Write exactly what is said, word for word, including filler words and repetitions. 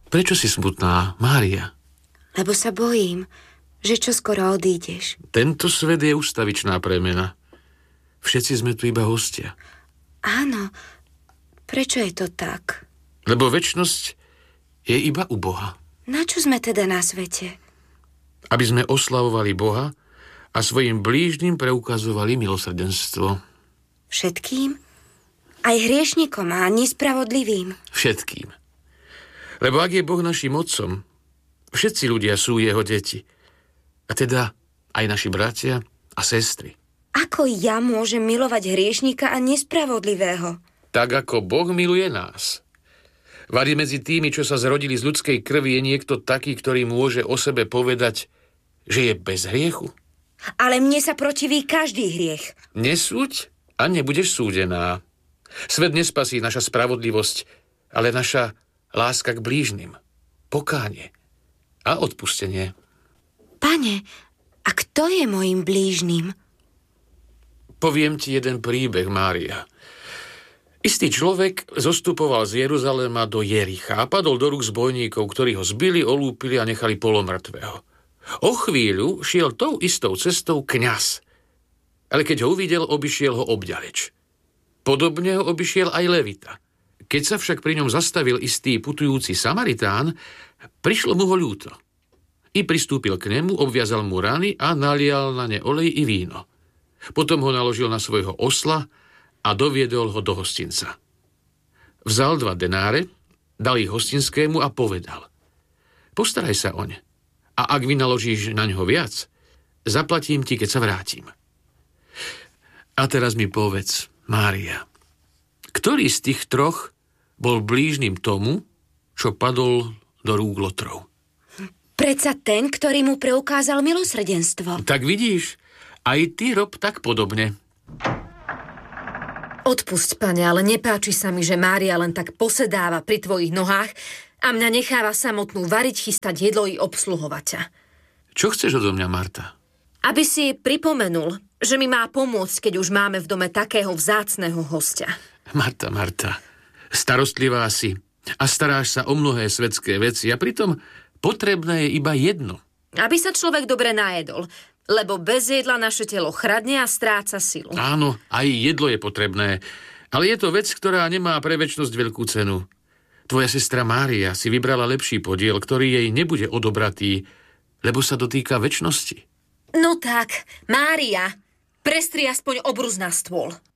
Prečo si smutná, Mária? Lebo sa bojím, že čo skoro odídeš. Tento svet je ustavičná premena. Všetci sme tu iba hostia. Áno, prečo je to tak? Lebo večnosť je iba u Boha. Na čo sme teda na svete? Aby sme oslavovali Boha a svojim blížnym preukazovali milosrdenstvo. Všetkým? Aj hriešnikom a nespravodlivým? Všetkým. Lebo ak je Boh našim otcom, všetci ľudia sú jeho deti. A teda aj naši bratia a sestry. Ako ja môžem milovať hriešnika a nespravodlivého? Tak ako Boh miluje nás. Vari medzi tými, čo sa zrodili z ľudskej krvi, je niekto taký, ktorý môže o sebe povedať, že je bez hriechu? Ale mne sa protiví každý hriech. Nesúď a nebudeš súdená. Svet nespasí naša spravodlivosť, ale naša láska k blížnym, pokánie a odpustenie. Pane, a kto je mojim blížnym? Poviem ti jeden príbeh, Mária. Istý človek zostupoval z Jeruzalema do Jericha a padol do rúk zbojníkov, ktorí ho zbili, olúpili a nechali polomrtvého. O chvíľu šiel tou istou cestou kňaz, ale keď ho uvidel, obišiel ho obďaleč. Podobne ho obišiel aj Levita. Keď sa však pri ňom zastavil istý putujúci Samaritán, prišlo mu ho ľúto. I pristúpil k nemu, obviazal mu rany a nalial na ne olej i víno. Potom ho naložil na svojho osla a doviedol ho do hostinca. Vzal dva denáre, dal ich hostinskému a povedal: postaraj sa oň. A ak vynaložíš na ňo viac, zaplatím ti, keď sa vrátim. A teraz mi povedz, Mária, ktorý z tých troch bol blížnym tomu, čo padol do rúk lotrov? Predsa ten, ktorý mu preukázal milosrdenstvo. Tak vidíš, aj ty rob tak podobne. Odpusť, pane, ale nepáči sa mi, že Mária len tak posedáva pri tvojich nohách a mňa necháva samotnú variť, chystať jedlo i obsluhovať ťa. Čo chceš odo mňa, Marta? Aby si pripomenul, že mi má pomôcť, keď už máme v dome takého vzácneho hostia. Marta, Marta, starostlivá si a staráš sa o mnohé svetské veci a pritom potrebné je iba jedno. Aby sa človek dobre najedol, lebo bez jedla naše telo chradne a stráca silu. Áno, aj jedlo je potrebné, ale je to vec, ktorá nemá pre večnosť veľkú cenu. Tvoja sestra Mária si vybrala lepší podiel, ktorý jej nebude odobratý, lebo sa dotýka večnosti. No tak, Mária, prestri aspoň obrus na stôl.